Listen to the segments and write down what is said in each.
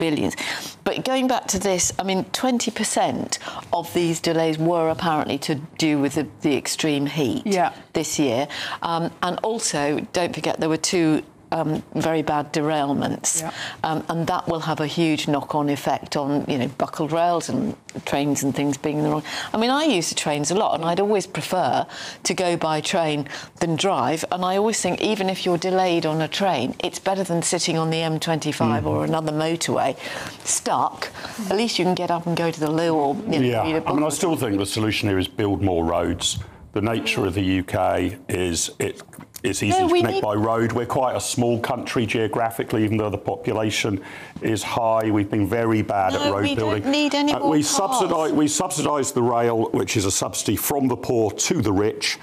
billions. But going back to this, I mean, 20% of these delays were apparently to do with the extreme heat this year. And also, don't forget, there were two very bad derailments, and that will have a huge knock-on effect on, you know, buckled rails and trains and things being in the wrong. I mean, I use the trains a lot, and I'd always prefer to go by train than drive. And I always think, even if you're delayed on a train, it's better than sitting on the M25 or another motorway stuck. At least you can get up and go to the loo or, you know, read a book. I mean, I still think the solution here is build more roads. The nature of the UK is it's easy to connect by road. We're quite a small country geographically, even though the population is high. We've been very bad at road building. We don't need any more cars. We subsidise the rail, which is a subsidy from the poor to the rich.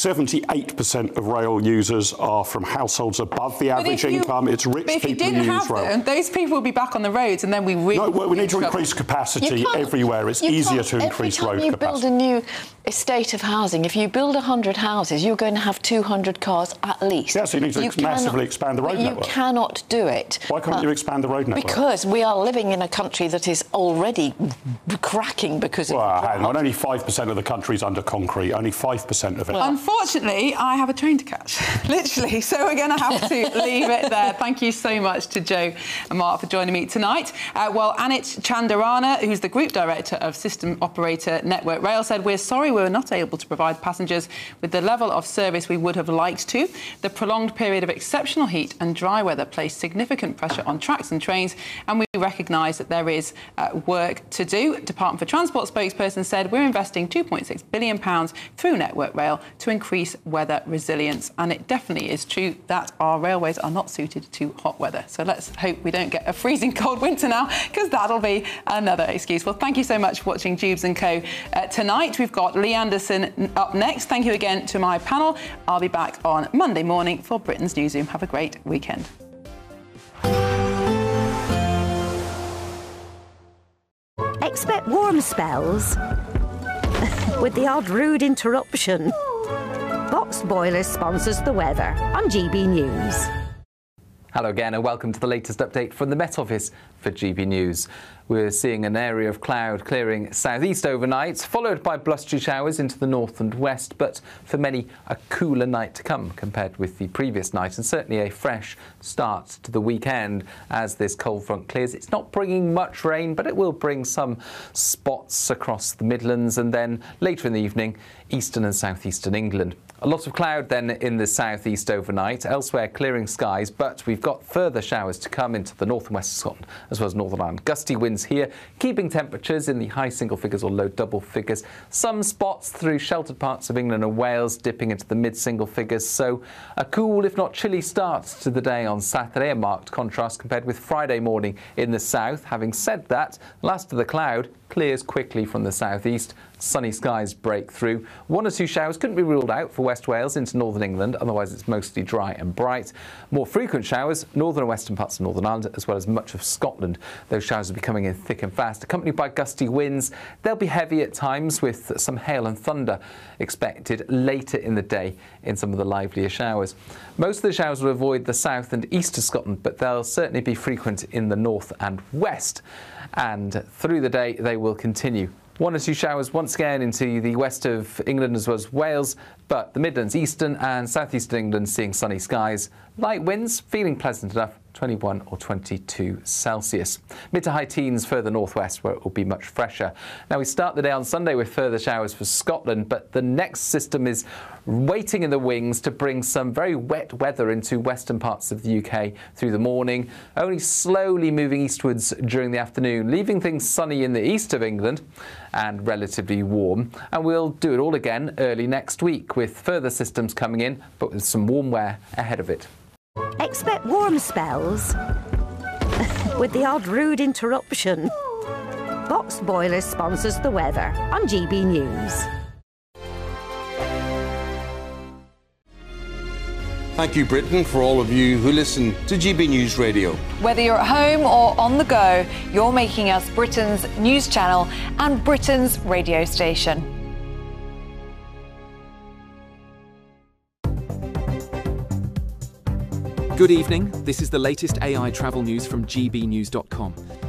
78% of rail users are from households above the average income. It's rich people who use rail. But if you didn't have them, those people would be back on the roads, and then we really... No, well, we need to increase capacity everywhere. It's easier to increase road capacity. Every time you build a new estate of housing, if you build 100 houses, you're going to have 200 cars at least. Yeah, so you need to massively expand the road network. You cannot do it. Why can't you expand the road network? Because we are living in a country that is already cracking because of... Well, hang on, only 5% of the country's under concrete, only 5% of it. Well, unfortunately, I have a train to catch, literally, so we're going to have to leave it there. Thank you so much to Joe and Mark for joining me tonight. Well, Anit Chandarana, who's the Group Director of System Operator Network Rail, said, "We're sorry we were not able to provide passengers with the level of service we would have liked to. The prolonged period of exceptional heat and dry weather placed significant pressure on tracks and trains, and we recognise that there is work to do." Department for Transport spokesperson said, "We're investing £2.6 billion through Network Rail to increase weather resilience." And it definitely is true that our railways are not suited to hot weather. So let's hope we don't get a freezing cold winter now, because that'll be another excuse. Well, thank you so much for watching Jubes & Co. Tonight. We've got Lee Anderson up next. Thank you again to my panel. I'll be back on Monday morning for Britain's Newsroom. Have a great weekend. Expect warm spells with the odd rude interruption. Box Boilers sponsors the weather on GB News. Hello again and welcome to the latest update from the Met Office for GB News. We're seeing an area of cloud clearing southeast overnight, followed by blustery showers into the north and west, but for many a cooler night to come compared with the previous night, and certainly a fresh start to the weekend as this cold front clears. It's not bringing much rain, but it will bring some spots across the Midlands and then later in the evening, eastern and southeastern England. A lot of cloud then in the southeast overnight, elsewhere clearing skies, but we've got further showers to come into the north and west of Scotland, as well as Northern Ireland. Gusty winds here, keeping temperatures in the high single figures or low double figures. Some spots through sheltered parts of England and Wales dipping into the mid single figures. So a cool, if not chilly start to the day on Saturday, a marked contrast compared with Friday morning in the south. Having said that, last of the cloud clears quickly from the southeast. Sunny skies break through. One or two showers couldn't be ruled out for West Wales into northern England, otherwise it's mostly dry and bright. More frequent showers, northern and western parts of Northern Ireland, as well as much of Scotland. Those showers will be coming in thick and fast, accompanied by gusty winds. They'll be heavy at times, with some hail and thunder expected later in the day in some of the livelier showers. Most of the showers will avoid the south and east of Scotland, but they'll certainly be frequent in the north and west. And through the day, they will continue. One or two showers once again into the west of England as well as Wales, but the Midlands, eastern and southeastern England seeing sunny skies. Light winds, feeling pleasant enough, 21 or 22 Celsius. Mid to high teens further northwest where it will be much fresher. Now we start the day on Sunday with further showers for Scotland, but the next system is waiting in the wings to bring some very wet weather into western parts of the UK through the morning, only slowly moving eastwards during the afternoon, leaving things sunny in the east of England and relatively warm. And we'll do it all again early next week with further systems coming in, but with some warm wear ahead of it. Expect warm spells with the odd rude interruption. Box Boilers sponsors the weather on GB News. Thank you, Britain, for all of you who listen to GB News Radio. Whether you're at home or on the go, you're making us Britain's news channel and Britain's radio station. Good evening. This is the latest AI travel news from gbnews.com.